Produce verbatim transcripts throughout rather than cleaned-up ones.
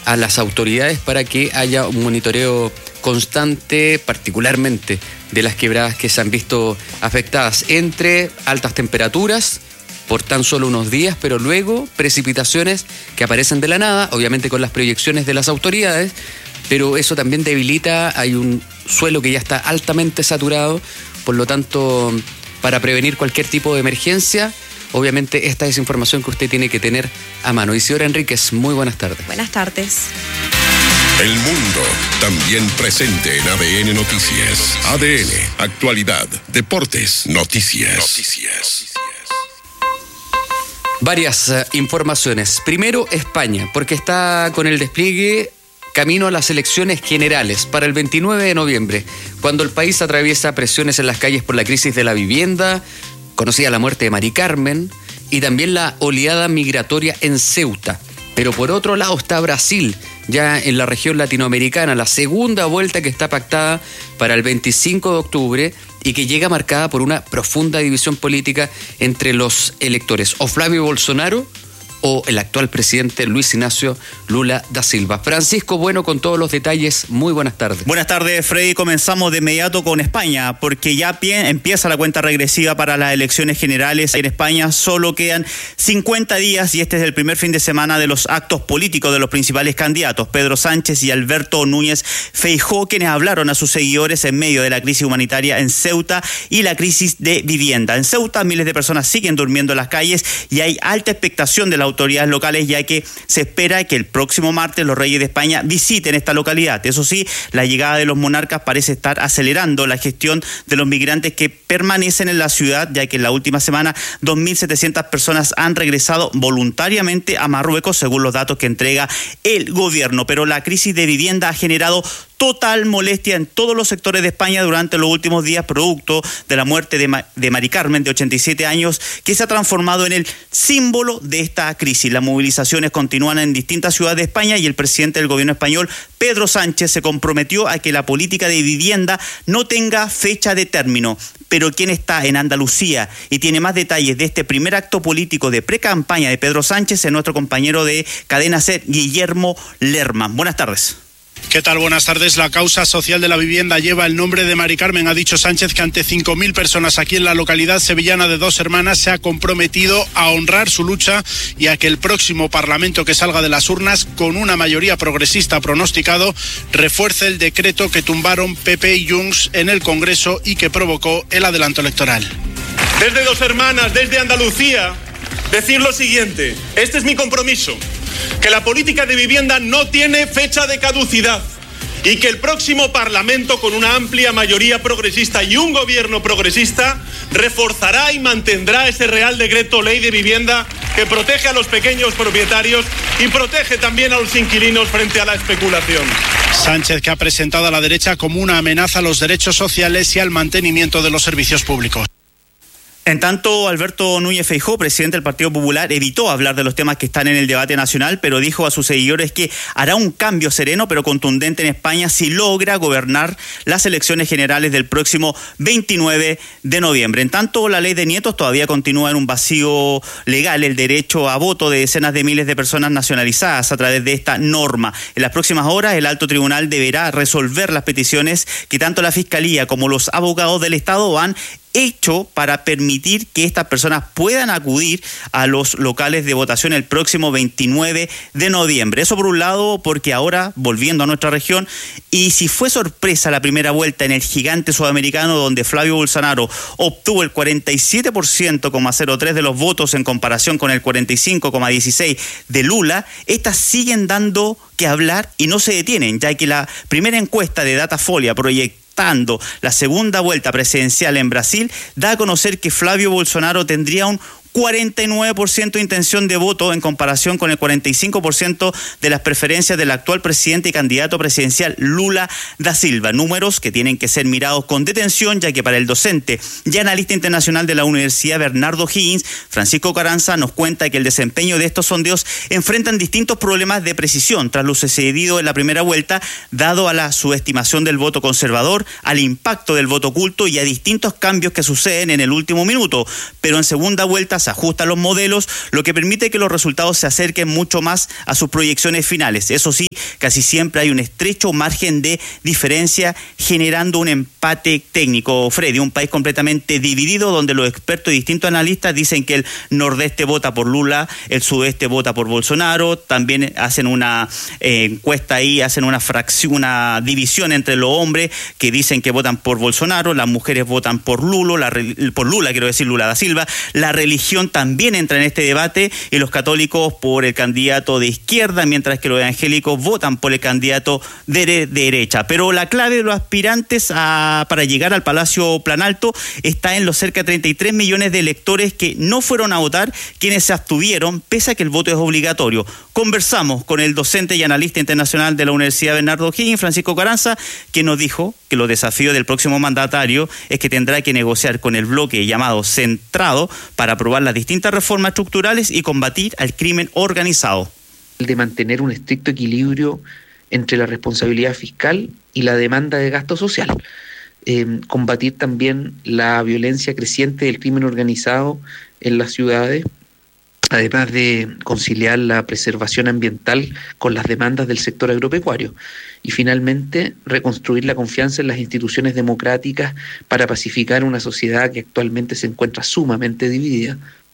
a las autoridades para que haya un monitoreo constante, particularmente de las quebradas que se han visto afectadas, entre altas temperaturas por tan solo unos días, pero luego precipitaciones que aparecen de la nada, obviamente con las proyecciones de las autoridades, pero eso también debilita, hay un suelo que ya está altamente saturado, por lo tanto, para prevenir cualquier tipo de emergencia, obviamente esta es información que usted tiene que tener a mano. Isidora Enríquez, muy buenas tardes. Buenas tardes. El mundo también presente en A D N Noticias. A D N, actualidad, deportes, noticias. Noticias. Varias uh, informaciones. Primero, España, porque está con el despliegue camino a las elecciones generales para el veintinueve de noviembre, cuando el país atraviesa presiones en las calles por la crisis de la vivienda, conocida la muerte de Mari Carmen, y también la oleada migratoria en Ceuta. Pero por otro lado está Brasil, ya en la región latinoamericana, la segunda vuelta que está pactada para el veinticinco de octubre y que llega marcada por una profunda división política entre los electores, o Flavio Bolsonaro o el actual presidente Luis Ignacio Lula da Silva. Francisco Bueno con todos los detalles, muy buenas tardes. Buenas tardes, Freddy. Comenzamos de inmediato con España, porque ya pie, empieza la cuenta regresiva para las elecciones generales en España. Solo quedan cincuenta días y este es el primer fin de semana de los actos políticos de los principales candidatos, Pedro Sánchez y Alberto Núñez Feijóo, quienes hablaron a sus seguidores en medio de la crisis humanitaria en Ceuta y la crisis de vivienda. En Ceuta, miles de personas siguen durmiendo en las calles y hay alta expectación de la autoridades locales, ya que se espera que el próximo martes los reyes de España visiten esta localidad. Eso sí, la llegada de los monarcas parece estar acelerando la gestión de los migrantes que permanecen en la ciudad, ya que en la última semana dos mil setecientas personas han regresado voluntariamente a Marruecos, según los datos que entrega el gobierno. Pero la crisis de vivienda ha generado total molestia en todos los sectores de España durante los últimos días, producto de la muerte de, Ma- de Mari Carmen, de ochenta y siete años, que se ha transformado en el símbolo de esta crisis. Las movilizaciones continúan en distintas ciudades de España y el presidente del gobierno español, Pedro Sánchez, se comprometió a que la política de vivienda no tenga fecha de término. Pero quien está en Andalucía y tiene más detalles de este primer acto político de pre-campaña de Pedro Sánchez es nuestro compañero de Cadena SER, Guillermo Lerman. Buenas tardes. ¿Qué tal? Buenas tardes. La causa social de la vivienda lleva el nombre de Mari Carmen. Ha dicho Sánchez que ante cinco mil personas aquí en la localidad sevillana de Dos Hermanas se ha comprometido a honrar su lucha y a que el próximo Parlamento que salga de las urnas con una mayoría progresista pronosticado refuerce el decreto que tumbaron P P y Junts en el Congreso y que provocó el adelanto electoral. Desde Dos Hermanas, desde Andalucía, decir lo siguiente: este es mi compromiso, que la política de vivienda no tiene fecha de caducidad y que el próximo Parlamento, con una amplia mayoría progresista y un gobierno progresista, reforzará y mantendrá ese Real Decreto Ley de Vivienda que protege a los pequeños propietarios y protege también a los inquilinos frente a la especulación. Sánchez, que ha presentado a la derecha como una amenaza a los derechos sociales y al mantenimiento de los servicios públicos. En tanto, Alberto Núñez Feijóo, presidente del Partido Popular, evitó hablar de los temas que están en el debate nacional, pero dijo a sus seguidores que hará un cambio sereno pero contundente en España si logra gobernar las elecciones generales del próximo veintinueve de noviembre. En tanto, la ley de nietos todavía continúa en un vacío legal, el derecho a voto de decenas de miles de personas nacionalizadas a través de esta norma. En las próximas horas, el alto tribunal deberá resolver las peticiones que tanto la Fiscalía como los abogados del Estado han hecho para permitir que estas personas puedan acudir a los locales de votación el próximo veintinueve de noviembre. Eso por un lado, porque ahora, volviendo a nuestra región, y si fue sorpresa la primera vuelta en el gigante sudamericano donde Flavio Bolsonaro obtuvo el cuarenta y siete por ciento coma cero tres de los votos en comparación con el cuarenta y cinco coma dieciséis de Lula, estas siguen dando que hablar y no se detienen, ya que la primera encuesta de Datafolia proyecta la segunda vuelta presidencial en Brasil, da a conocer que Flavio Bolsonaro tendría un cuarenta y nueve por ciento de intención de voto en comparación con el cuarenta y cinco por ciento de las preferencias del actual presidente y candidato presidencial Lula da Silva. Números que tienen que ser mirados con detención, ya que para el docente y analista internacional de la Universidad Bernardo Higgins, Francisco Carranza, nos cuenta que el desempeño de estos sondeos enfrentan distintos problemas de precisión tras lo sucedido en la primera vuelta, dado a la subestimación del voto conservador, al impacto del voto oculto y a distintos cambios que suceden en el último minuto. Pero en segunda vuelta se ajustan los modelos, lo que permite que los resultados se acerquen mucho más a sus proyecciones finales. Eso sí, casi siempre hay un estrecho margen de diferencia, generando un empate técnico. Freddy, un país completamente dividido, donde los expertos y distintos analistas dicen que el nordeste vota por Lula, el sudeste vota por Bolsonaro. También hacen una eh, encuesta ahí, hacen una fracción, una división entre los hombres que dicen que votan por Bolsonaro, las mujeres votan por Lula, la, por Lula, quiero decir Lula da Silva. La religión también entra en este debate y los católicos por el candidato de izquierda, mientras que los evangélicos votan por el candidato de, de derecha. Pero la clave de los aspirantes a, para llegar al Palacio Planalto está en los cerca de treinta y tres millones de electores que no fueron a votar, quienes se abstuvieron, pese a que el voto es obligatorio. Conversamos con el docente y analista internacional de la Universidad Bernardo O'Higgins, Francisco Carranza, que nos dijo que los desafíos del próximo mandatario es que tendrá que negociar con el bloque llamado centrado para aprobar las distintas reformas estructurales y combatir al crimen organizado. De mantener un estricto equilibrio entre la responsabilidad fiscal y la demanda de gasto social. Eh, combatir también la violencia creciente del crimen organizado en las ciudades, además de conciliar la preservación ambiental con las demandas del sector agropecuario. Y finalmente, reconstruir la confianza en las instituciones democráticas para pacificar una sociedad que actualmente se encuentra sumamente dividida.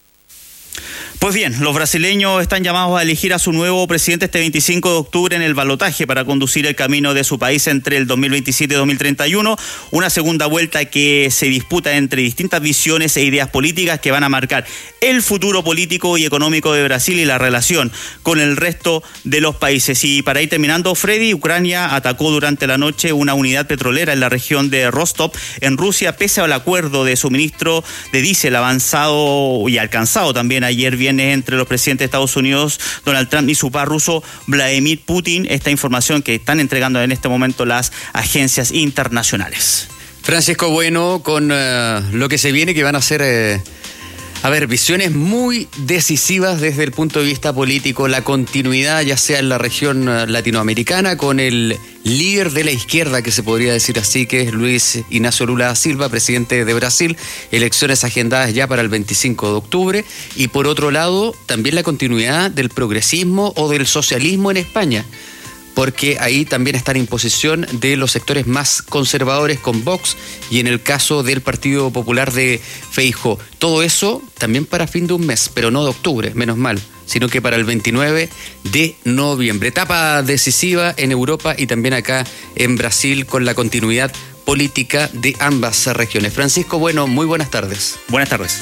Pues bien, los brasileños están llamados a elegir a su nuevo presidente este veinticinco de octubre en el balotaje para conducir el camino de su país entre el dos mil veintisiete y dos mil treinta y uno, una segunda vuelta que se disputa entre distintas visiones e ideas políticas que van a marcar el futuro político y económico de Brasil y la relación con el resto de los países. Y para ir terminando, Freddy, Ucrania atacó durante la noche una unidad petrolera en la región de Rostov, en Rusia, pese al acuerdo de suministro de diésel avanzado y alcanzado también ayer viernes entre los presidentes de Estados Unidos, Donald Trump, y su par ruso, Vladimir Putin. Esta información que están entregando en este momento las agencias internacionales. Francisco, bueno, con uh, lo que se viene, que van a ser, eh, a ver, visiones muy decisivas desde el punto de vista político, la continuidad ya sea en la región uh, latinoamericana con el líder de la izquierda, que se podría decir así, que es Luis Ignacio Lula da Silva, presidente de Brasil, elecciones agendadas ya para el veinticinco de octubre, y por otro lado, también la continuidad del progresismo o del socialismo en España, porque ahí también está en imposición de los sectores más conservadores con Vox y en el caso del Partido Popular de Feijóo. Todo eso también para fin de un mes, pero no de octubre, menos mal, sino que para el veintinueve de noviembre. Etapa decisiva en Europa y también acá en Brasil con la continuidad política de ambas regiones. Francisco, bueno, muy buenas tardes. Buenas tardes.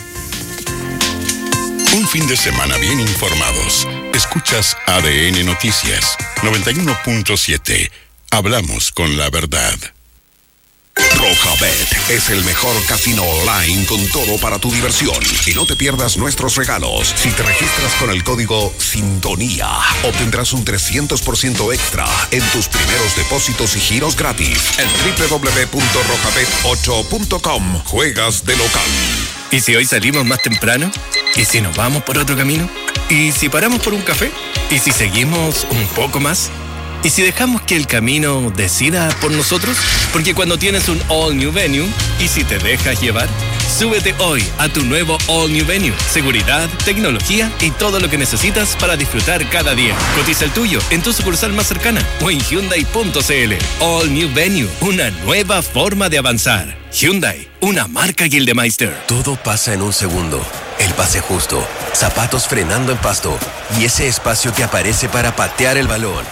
Un fin de semana bien informados. Escuchas A D N Noticias noventa y uno punto siete. Hablamos con la verdad. Rojabet es el mejor casino online con todo para tu diversión. Y no te pierdas nuestros regalos. Si te registras con el código SINTONÍA, obtendrás un trescientos por ciento extra en tus primeros depósitos y giros gratis. En doble u doble u doble u punto rojabet ocho punto com. Juegas de local. ¿Y si hoy salimos más temprano? ¿Y si nos vamos por otro camino? ¿Y si paramos por un café? ¿Y si seguimos un poco más? ¿Y si dejamos que el camino decida por nosotros? Porque cuando tienes un All New Venue, ¿y si te dejas llevar? Súbete hoy a tu nuevo All New Venue. Seguridad, tecnología y todo lo que necesitas para disfrutar cada día. Cotiza el tuyo en tu sucursal más cercana o en Hyundai punto c l. All New Venue, una nueva forma de avanzar. Hyundai, una marca Gildemeister. Todo pasa en un segundo. El pase justo, zapatos frenando en pasto y ese espacio que aparece para patear el balón.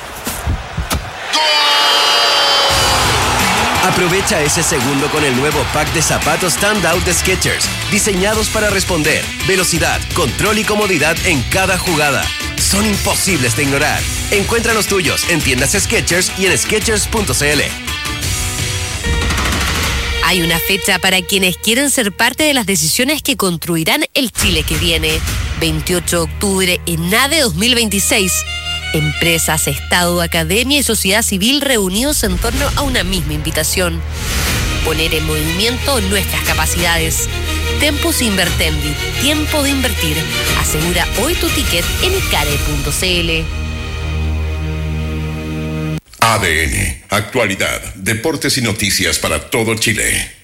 Aprovecha ese segundo con el nuevo pack de zapatos Standout de Skechers, diseñados para responder, velocidad, control y comodidad en cada jugada. Son imposibles de ignorar. Encuentra los tuyos en tiendas Skechers y en skechers punto c l. Hay una fecha para quienes quieren ser parte de las decisiones que construirán el Chile que viene. veintiocho de octubre en A D E dos mil veintiséis. Empresas, Estado, academia y sociedad civil reunidos en torno a una misma invitación. Poner en movimiento nuestras capacidades. Tempus Invertendi, tiempo de invertir. Asegura hoy tu ticket en icare punto c l. A D N, actualidad, deportes y noticias para todo Chile.